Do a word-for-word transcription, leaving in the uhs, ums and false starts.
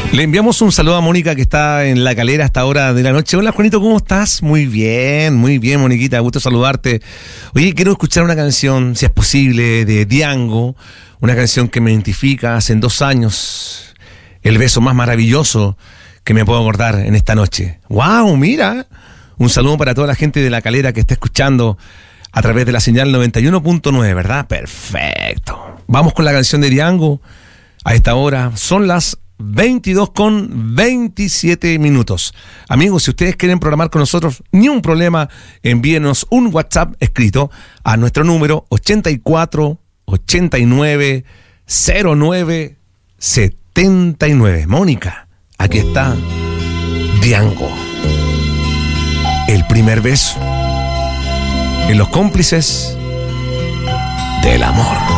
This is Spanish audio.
Le enviamos un saludo a Mónica, que está en La Calera a esta hora de la noche. Hola, Juanito, ¿cómo estás? Muy bien, muy bien, Moniquita, gusto saludarte. Oye, quiero escuchar una canción, si es posible, de Diango, una canción que me identifica hace dos años, el beso más maravilloso que me puedo acordar en esta noche. ¡Wow! Mira, un saludo para toda la gente de La Calera que está escuchando a través de la señal noventa y uno punto nueve, ¿verdad? Perfecto. Vamos con la canción de Diango a esta hora. Son las veintidós con veintisiete minutos. Amigos, si ustedes quieren programar con nosotros, ni un problema, envíenos un WhatsApp escrito a nuestro número ochenta y cuatro, ochenta y nueve, cero nueve, setenta y nueve. Mónica, aquí está Diango. El primer beso en Los Cómplices del Amor.